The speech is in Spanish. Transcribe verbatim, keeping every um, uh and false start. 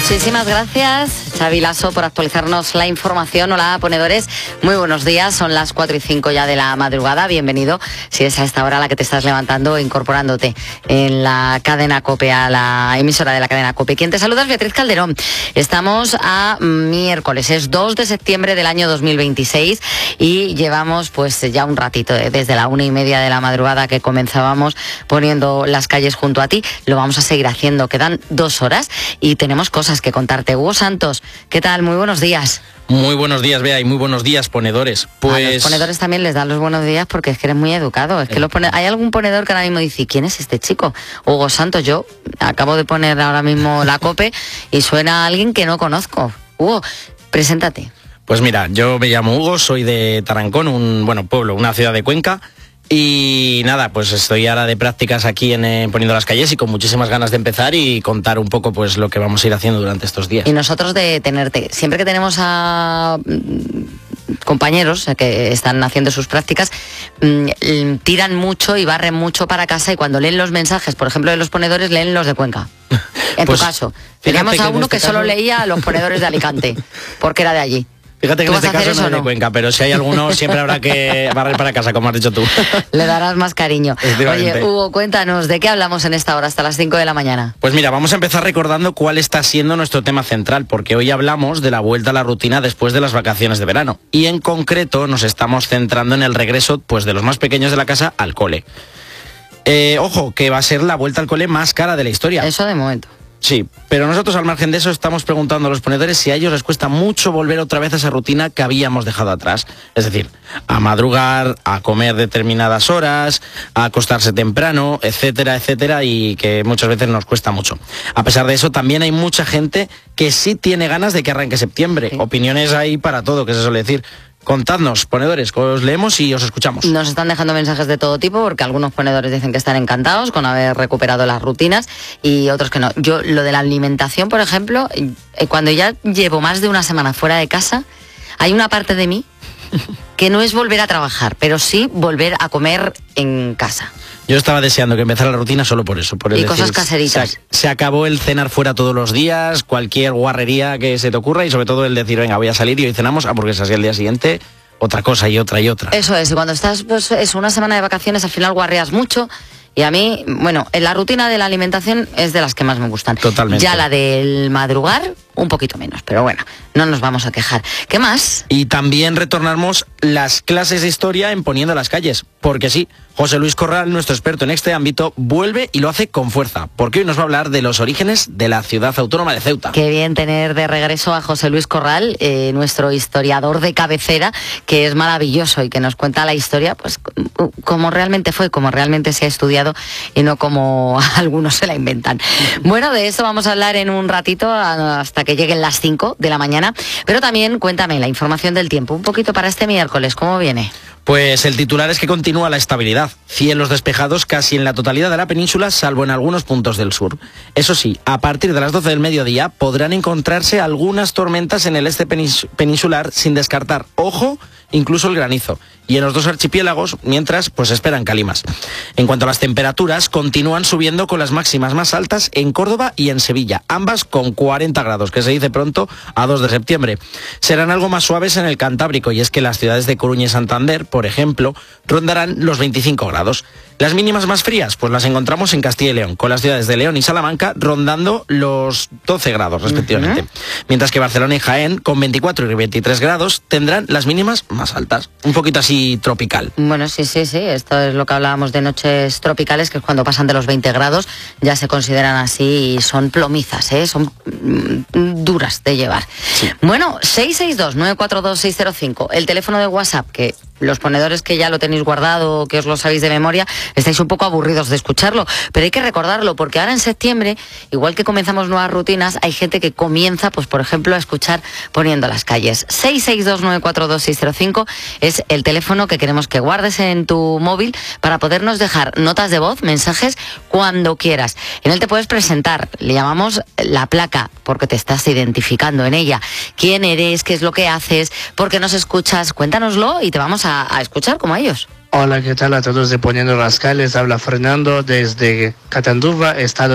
Muchísimas gracias, Xavi Lasso, por actualizarnos la información. Hola, ponedores, muy buenos días. Son las cuatro y cinco ya de la madrugada. Bienvenido, si es a esta hora la que te estás levantando, incorporándote en la cadena COPE, a la emisora de la cadena COPE. Quien te saluda es Beatriz Calderón. Estamos a miércoles, es dos de septiembre del año dos mil veintiséis y llevamos pues ya un ratito, eh, desde la una y media de la madrugada que comenzábamos poniendo las calles junto a ti. Lo vamos a seguir haciendo. Quedan dos horas y tenemos cosas que contarte. Hugo Santos, ¿qué tal? Muy buenos días. Muy buenos días, Bea, y muy buenos días, ponedores. Pues... A los ponedores también les dan los buenos días porque es que eres muy educado. Es que los pone... hay algún ponedor que ahora mismo dice, ¿quién es este chico? Hugo Santos. Yo acabo de poner ahora mismo la COPE y suena a alguien que no conozco. Hugo, preséntate. Pues mira, yo me llamo Hugo, soy de Tarancón, un bueno pueblo, una ciudad de Cuenca. Y nada, pues estoy ahora de prácticas aquí en eh, Poniendo las Calles y con muchísimas ganas de empezar y contar un poco pues lo que vamos a ir haciendo durante estos días. Y nosotros de tenerte, siempre que tenemos a compañeros que están haciendo sus prácticas, mmm, tiran mucho y barren mucho para casa, y cuando leen los mensajes, por ejemplo de los ponedores, leen los de Cuenca. En pues, tu caso, teníamos a uno este que caso... solo leía a los ponedores de Alicante, porque era de allí. Fíjate que en este caso no es de Cuenca, pero si hay alguno siempre habrá que barrer para casa, como has dicho tú. Le darás más cariño. Oye, Hugo, cuéntanos, ¿de qué hablamos en esta hora hasta las cinco de la mañana? Pues mira, vamos a empezar recordando cuál está siendo nuestro tema central, porque hoy hablamos de la vuelta a la rutina después de las vacaciones de verano. Y en concreto nos estamos centrando en el regreso pues, de los más pequeños de la casa al cole. Eh, ojo, que va a ser la vuelta al cole más cara de la historia. Eso de momento. Sí, pero nosotros al margen de eso estamos preguntando a los ponedores si a ellos les cuesta mucho volver otra vez a esa rutina que habíamos dejado atrás. Es decir, a madrugar, a comer determinadas horas, a acostarse temprano, etcétera, etcétera, y que muchas veces nos cuesta mucho. A pesar de eso, también hay mucha gente que sí tiene ganas de que arranque septiembre. Sí. Opiniones hay para todo, que se suele decir. Contadnos, ponedores, os leemos y os escuchamos. Nos están dejando mensajes de todo tipo, porque algunos ponedores dicen que están encantados con haber recuperado las rutinas y otros que no. Yo, lo de la alimentación, por ejemplo, cuando ya llevo más de una semana fuera de casa, hay una parte de mí que no es volver a trabajar, pero sí volver a comer en casa. Yo estaba deseando que empezara la rutina solo por eso. Por y decir, cosas caseritas. Se, se acabó el cenar fuera todos los días, cualquier guarrería que se te ocurra, y sobre todo el decir, venga, voy a salir y hoy cenamos, ah, porque es así el día siguiente, otra cosa y otra y otra. Eso es, cuando estás pues, es una semana de vacaciones, al final guarreas mucho. Y a mí, bueno, la rutina de la alimentación es de las que más me gustan. Totalmente. Ya la del madrugar, un poquito menos, pero bueno, no nos vamos a quejar. ¿Qué más? Y también retornamos las clases de historia en Poniendo las Calles, porque sí, José Luis Corral, nuestro experto en este ámbito, vuelve y lo hace con fuerza, porque hoy nos va a hablar de los orígenes de la ciudad autónoma de Ceuta. Qué bien tener de regreso a José Luis Corral, eh, nuestro historiador de cabecera, que es maravilloso y que nos cuenta la historia, pues como realmente fue, como realmente se ha estudiado y no como algunos se la inventan. Bueno, de eso vamos a hablar en un ratito hasta que lleguen las cinco de la mañana, pero también cuéntame la información del tiempo, un poquito para este miércoles, ¿cómo viene? Pues el titular es que continúa la estabilidad. Cielos despejados casi en la totalidad de la península, salvo en algunos puntos del sur. Eso sí, a partir de las doce del mediodía podrán encontrarse algunas tormentas en el este peninsular, sin descartar, ojo, incluso el granizo. Y en los dos archipiélagos, mientras, pues esperan calimas. En cuanto a las temperaturas, continúan subiendo con las máximas más altas en Córdoba y en Sevilla, ambas con cuarenta grados, que se dice pronto a dos de septiembre. Serán algo más suaves en el Cantábrico, y es que las ciudades de Coruña y Santander, por ejemplo, rondarán los veinticinco grados. Las mínimas más frías, pues las encontramos en Castilla y León, con las ciudades de León y Salamanca rondando los doce grados, respectivamente. Uh-huh. Mientras que Barcelona y Jaén, con veinticuatro y veintitrés grados, tendrán las mínimas más altas. Un poquito así tropical. Bueno, sí, sí, sí. Esto es lo que hablábamos de noches tropicales, que es cuando pasan de los veinte grados, ya se consideran así y son plomizas, ¿eh? Son mm, duras de llevar. Sí. Bueno, seis seis dos, nueve cuatro dos, seis cero cinco, el teléfono de WhatsApp, que los ponedores que ya lo tenéis guardado, que os lo sabéis de memoria, estáis un poco aburridos de escucharlo, pero hay que recordarlo, porque ahora en septiembre, igual que comenzamos nuevas rutinas, hay gente que comienza, pues por ejemplo, a escuchar Poniendo las Calles. seis seis dos, nueve cuatro dos, seis cero cinco es el teléfono que queremos que guardes en tu móvil para podernos dejar notas de voz, mensajes, cuando quieras. En él te puedes presentar, le llamamos la placa, porque te estás identificando en ella. ¿Quién eres? ¿Qué es lo que haces? ¿Por qué nos escuchas? Cuéntanoslo y te vamos a A, a escuchar como a ellos. Hola, ¿qué tal a todos de Poniendo las Calles? Habla Fernando desde Catanduva, estado